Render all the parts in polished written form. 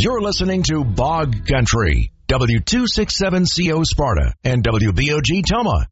You're listening to Bog Country, W267CO Sparta and WBOG Toma.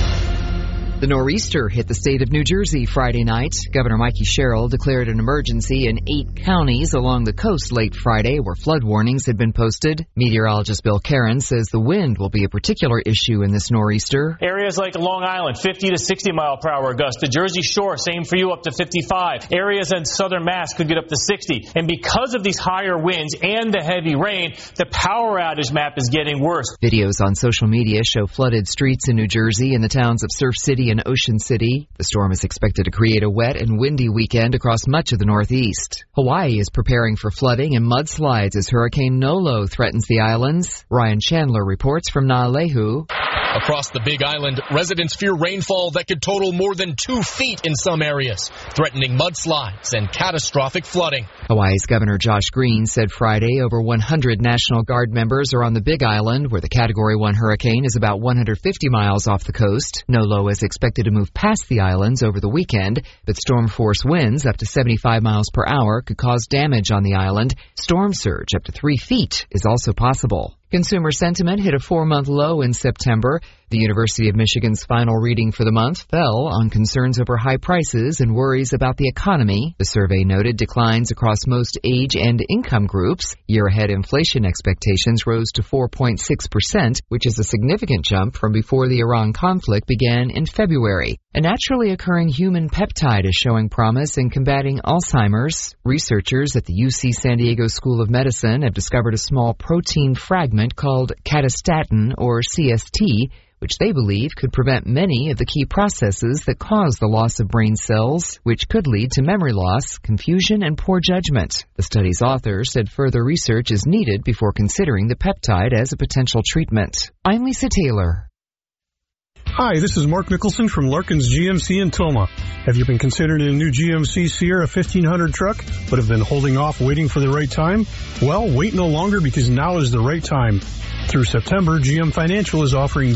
The nor'easter hit the state of New Jersey Friday night. Governor Mikey Sherrill declared an emergency in 8 counties along the coast late Friday where flood warnings had been posted. Meteorologist Bill Caron says the wind will be a particular issue in this nor'easter. Areas like Long Island, 50 to 60 mile per hour gusts. The Jersey Shore, same for you, up to 55. Areas in southern Mass could get up to 60. And because of these higher winds and the heavy rain, the power outage map is getting worse. Videos on social media show flooded streets in New Jersey in the towns of Surf City and Ocean City. The storm is expected to create a wet and windy weekend across much of the Northeast. Hawaii is preparing for flooding and mudslides as Hurricane Nolo threatens the islands. Ryan Chandler reports from Naalehu. Across the Big Island, residents fear rainfall that could total more than 2 feet in some areas, threatening mudslides and catastrophic flooding. Hawaii's Governor Josh Green said Friday over 100 National Guard members are on the Big Island, where the Category 1 hurricane is about 150 miles off the coast. Nolo is expected to move past the islands over the weekend, but storm force winds up to 75 miles per hour could cause damage on the island. Storm surge up to 3 feet is also possible. Consumer sentiment hit a 4-month low in September. The University of Michigan's final reading for the month fell on concerns over high prices and worries about the economy. The survey noted declines across most age and income groups. Year-ahead inflation expectations rose to 4.6%, which is a significant jump from before the Iran conflict began in February. A naturally occurring human peptide is showing promise in combating Alzheimer's. Researchers at the UC San Diego School of Medicine have discovered a small protein fragment called catastatin, or CST, which they believe could prevent many of the key processes that cause the loss of brain cells, which could lead to memory loss, confusion, and poor judgment. The study's authors said further research is needed before considering the peptide as a potential treatment. I'm Lisa Taylor. Hi, this is Mark Nicholson from Larkin's GMC in Toma. Have you been considering a new GMC Sierra 1500 truck, but have been holding off waiting for the right time? Well, wait no longer, because now is the right time. Through September, GM Financial is offering